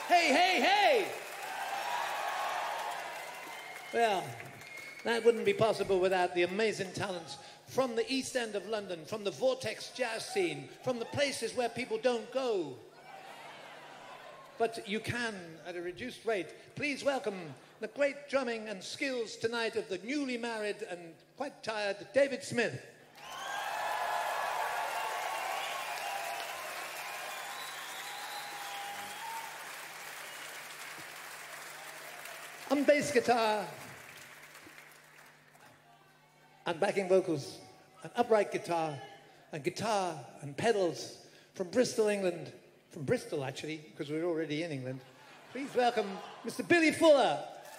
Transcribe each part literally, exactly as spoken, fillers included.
Hey, hey, hey! Well, that wouldn't be possible without the amazing talents from the East End of London, from the Vortex jazz scene, from the places where people don't go. But you can at a reduced rate. Please welcome the great drumming and skills tonight of the newly married and quite tired David Smith. On bass guitar and backing vocals and upright guitar and guitar and pedals from Bristol, England. From Bristol, actually, because we're already in England. Please welcome Mister Billy Fuller.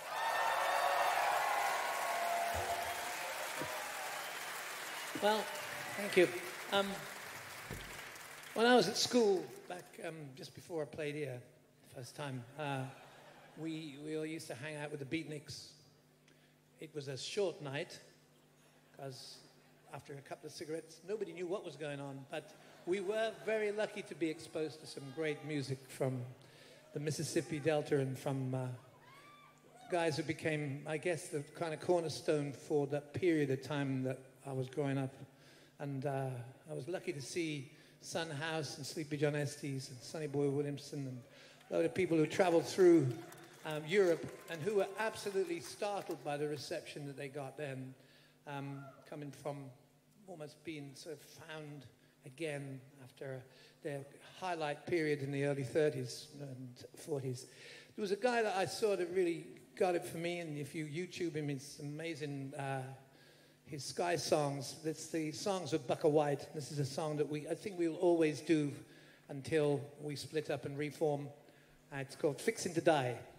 Well, thank you. Um, when I was at school, back um, just before I played here, first time, uh, we, we all used to hang out with the Beatniks. It was a short night, because after a couple of cigarettes, nobody knew what was going on, but we were very lucky to be exposed to some great music from the Mississippi Delta and from uh, guys who became, I guess, the kind of cornerstone for that period of time that I was growing up. And uh, I was lucky to see Son House and Sleepy John Estes and Sonny Boy Williamson and a lot of people who traveled through um, Europe and who were absolutely startled by the reception that they got then, um, coming from almost being sort of found again after their highlight period in the early thirties and forties. There was a guy that I saw that really got it for me, and if you YouTube him, it's amazing, uh, his Sky songs. It's the songs of Bukka White. This is a song that we, I think we'll always do until we split up and reform. Uh, it's called Fixing to Die.